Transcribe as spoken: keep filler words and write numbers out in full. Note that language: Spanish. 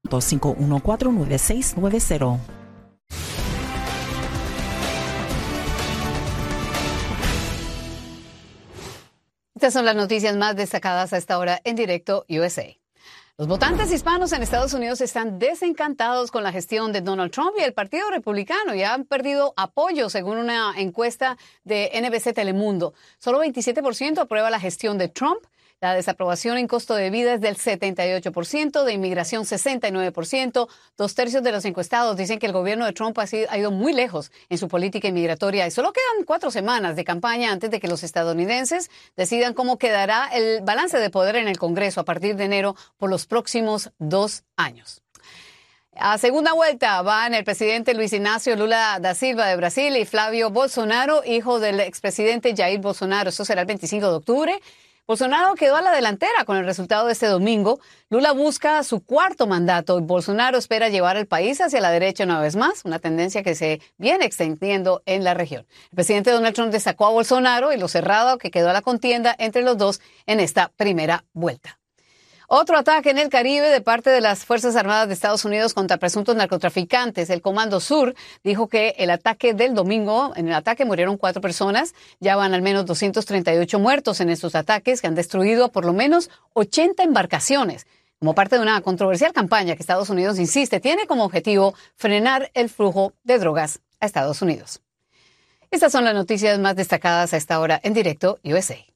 cinco uno cuatro, nueve seis nueve cero. Estas son las noticias más destacadas a esta hora en directo U S A. Los votantes hispanos en Estados Unidos están desencantados con la gestión de Donald Trump y el Partido Republicano. Ya han perdido apoyo, según una encuesta de N B C Telemundo. Solo veintisiete por ciento aprueba la gestión de Trump. La desaprobación en costo de vida es del setenta y ocho por ciento, de inmigración sesenta y nueve por ciento. Dos tercios de los encuestados dicen que el gobierno de Trump ha, sido, ha ido muy lejos en su política inmigratoria y solo quedan cuatro semanas de campaña antes de que los estadounidenses decidan cómo quedará el balance de poder en el Congreso a partir de enero por los próximos dos años. A segunda vuelta van el presidente Luis Ignacio Lula da Silva de Brasil y Flavio Bolsonaro, hijo del expresidente Jair Bolsonaro. Esto será el veinticinco de octubre. Bolsonaro quedó a la delantera con el resultado de este domingo. Lula busca su cuarto mandato y Bolsonaro espera llevar al país hacia la derecha una vez más, una tendencia que se viene extendiendo en la región. El presidente Donald Trump destacó a Bolsonaro y lo cerrado que quedó a la contienda entre los dos en esta primera vuelta. Otro ataque en el Caribe de parte de las Fuerzas Armadas de Estados Unidos contra presuntos narcotraficantes. El Comando Sur dijo que el ataque del domingo, en el ataque murieron cuatro personas. Ya van al menos doscientos treinta y ocho muertos en estos ataques que han destruido por lo menos ochenta embarcaciones. Como parte de una controversial campaña que Estados Unidos insiste tiene como objetivo frenar el flujo de drogas a Estados Unidos. Estas son las noticias más destacadas a esta hora en directo U S A.